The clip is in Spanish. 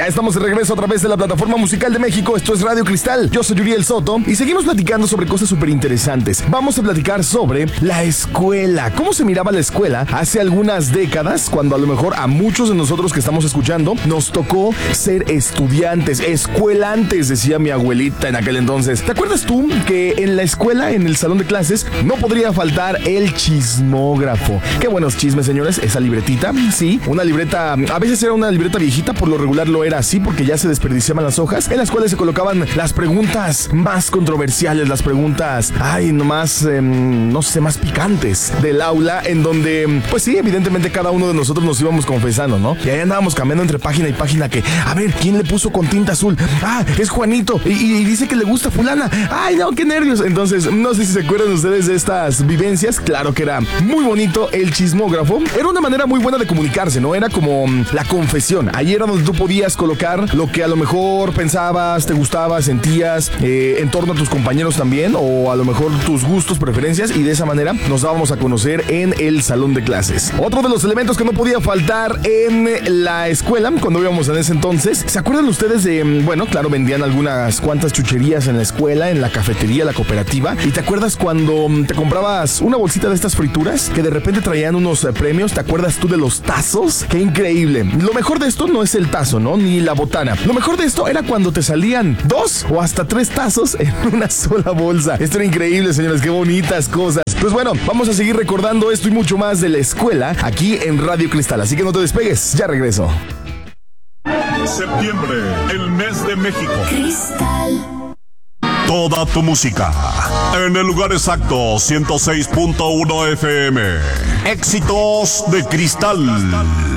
Ya estamos de regreso a través de la plataforma musical de México. Esto es Radio Cristal. Yo soy Uriel Soto y seguimos platicando sobre cosas súper interesantes. Vamos a platicar sobre la escuela. ¿Cómo se miraba la escuela hace algunas décadas? Cuando a lo mejor a muchos de nosotros que estamos escuchando nos tocó ser estudiantes, escuelantes, decía mi abuelita en aquel entonces. ¿Te acuerdas tú que en la escuela, en el salón de clases, no podría faltar el chismógrafo? Qué buenos chismes, señores. Esa libretita, sí, una libreta, a veces era una libreta viejita, por lo regular lo era así porque ya se desperdiciaban las hojas, en las cuales se colocaban las preguntas más controversiales, las preguntas, no sé, más picantes del aula, en donde, pues sí, evidentemente cada uno de nosotros nos íbamos confesando, ¿no? Y ahí andábamos cambiando entre página y página que, a ver, ¿quién le puso con tinta azul? Ah, es Juanito, y dice que le gusta fulana. Ay, no, qué nervios. Entonces, no sé si se acuerdan ustedes de estas vivencias. Claro que era muy bonito el chismógrafo. Era una manera muy buena de comunicarse, ¿no? Era como la confesión. Ahí era donde tú podías colocar lo que a lo mejor pensabas, te gustaba, sentías, en torno a tus compañeros también, o a lo mejor tus gustos, preferencias, y de esa manera nos dábamos a conocer en el salón de clases. Otro de los elementos que no podía faltar en la escuela, cuando íbamos en ese entonces, ¿se acuerdan ustedes de, bueno, claro, vendían algunas cuantas chucherías en la escuela, en la cafetería, la cooperativa? ¿Y te acuerdas cuando te comprabas una bolsita de estas frituras que de repente traían unos premios? ¿Te acuerdas tú de los tazos? ¡Qué increíble! Lo mejor de esto no es el tazo, ¿no? Ni la botana. Lo mejor de esto era cuando te salían 2 o hasta 3 tazos en una sola bolsa. Esto era increíble, señores. ¡Qué bonitas cosas! Pues bueno, vamos a seguir recordando esto y mucho más de la escuela aquí en Radio Cristal. Así que no te despegues. Ya regreso. Septiembre, el mes de México. Cristal. Toda tu música en el lugar exacto, 106.1 FM. Éxitos de Cristal.